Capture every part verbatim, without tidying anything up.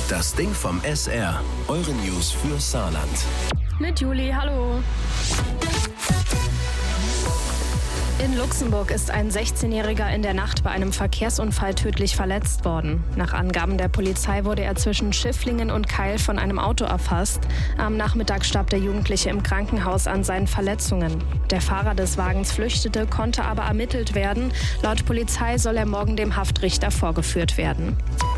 Das Ding vom S R. Eure News für Saarland. Mit Juli, hallo. In Luxemburg ist ein sechzehnjähriger in der Nacht bei einem Verkehrsunfall tödlich verletzt worden. Nach Angaben der Polizei wurde er zwischen Schifflingen und Keil von einem Auto erfasst. Am Nachmittag starb der Jugendliche im Krankenhaus an seinen Verletzungen. Der Fahrer des Wagens flüchtete, konnte aber ermittelt werden. Laut Polizei soll er morgen dem Haftrichter vorgeführt werden.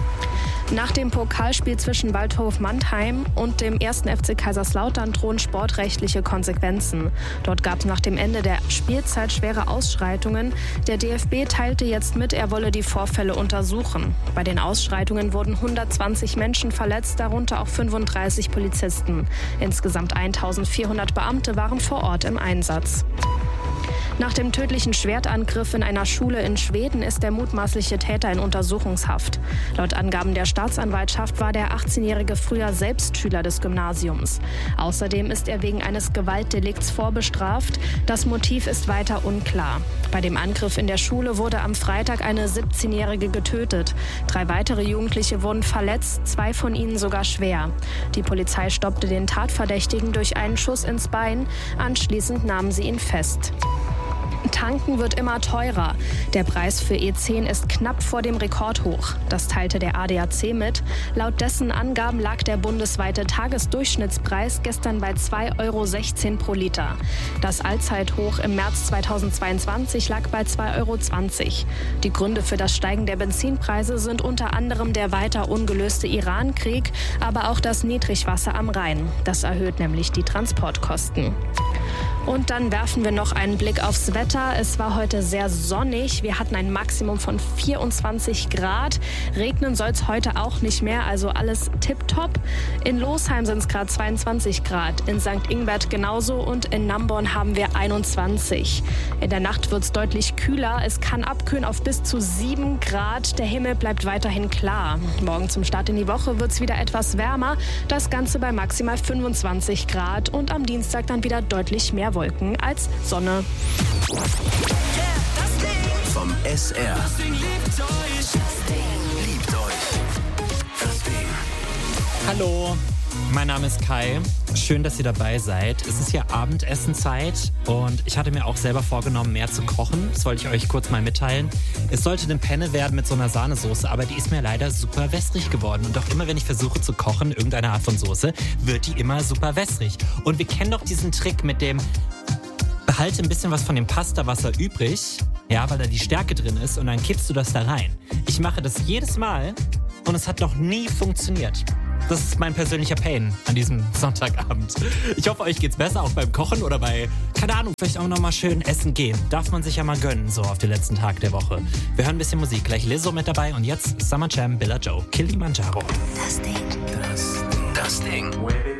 Nach dem Pokalspiel zwischen Waldhof Mannheim und dem ersten F C Kaiserslautern drohen sportrechtliche Konsequenzen. Dort gab es nach dem Ende der Spielzeit schwere Ausschreitungen. Der D F B teilte jetzt mit, er wolle die Vorfälle untersuchen. Bei den Ausschreitungen wurden hundertzwanzig Menschen verletzt, darunter auch fünfunddreißig Polizisten. Insgesamt eintausendvierhundert Beamte waren vor Ort im Einsatz. Nach dem tödlichen Schwertangriff in einer Schule in Schweden ist der mutmaßliche Täter in Untersuchungshaft. Laut Angaben der Staatsanwaltschaft war der achtzehnjährige früher selbst Schüler des Gymnasiums. Außerdem ist er wegen eines Gewaltdelikts vorbestraft. Das Motiv ist weiter unklar. Bei dem Angriff in der Schule wurde am Freitag eine siebzehnjährige getötet. Drei weitere Jugendliche wurden verletzt, zwei von ihnen sogar schwer. Die Polizei stoppte den Tatverdächtigen durch einen Schuss ins Bein. Anschließend nahmen sie ihn fest. Tanken wird immer teurer. Der Preis für E zehn ist knapp vor dem Rekordhoch. Das teilte der A D A C mit. Laut dessen Angaben lag der bundesweite Tagesdurchschnittspreis gestern bei zwei Euro sechzehn pro Liter. Das Allzeithoch im März zweitausendzweiundzwanzig lag bei zwei Euro zwanzig. Die Gründe für das Steigen der Benzinpreise sind unter anderem der weiter ungelöste Iran-Krieg, aber auch das Niedrigwasser am Rhein. Das erhöht nämlich die Transportkosten. Und dann werfen wir noch einen Blick aufs Wetter. Es war heute sehr sonnig. Wir hatten ein Maximum von vierundzwanzig Grad. Regnen soll es heute auch nicht mehr, also alles tipptopp. In Losheim sind es gerade zweiundzwanzig Grad, in Sankt Ingbert genauso und in Namborn haben wir einundzwanzig. In der Nacht wird es deutlich kühler. Es kann abkühlen auf bis zu sieben Grad. Der Himmel bleibt weiterhin klar. Morgen zum Start in die Woche wird es wieder etwas wärmer. Das Ganze bei maximal fünfundzwanzig Grad und am Dienstag dann wieder deutlich mehr Wolken als Sonne. Vom S R. Das Ding liebt euch. Das Ding liebt euch. Das Ding. Hallo, mein Name ist Kai. Schön, dass ihr dabei seid. Es ist ja Abendessenzeit und ich hatte mir auch selber vorgenommen, mehr zu kochen. Das wollte ich euch kurz mal mitteilen. Es sollte eine Penne werden mit so einer Sahnesoße, aber die ist mir leider super wässrig geworden. Und auch immer, wenn ich versuche zu kochen, irgendeine Art von Soße, wird die immer super wässrig. Und wir kennen doch diesen Trick mit dem behalte ein bisschen was von dem Pastawasser übrig, ja, weil da die Stärke drin ist und dann kippst du das da rein. Ich mache das jedes Mal und es hat noch nie funktioniert. Das ist mein persönlicher Pain an diesem Sonntagabend. Ich hoffe, euch geht's besser, auch beim Kochen oder bei, keine Ahnung, vielleicht auch nochmal schön essen gehen. Darf man sich ja mal gönnen, so auf den letzten Tag der Woche. Wir hören ein bisschen Musik, gleich Lizzo mit dabei und jetzt Summer Jam, Billa Joe, Kilimanjaro. Das Ding. Das Ding. Das Ding.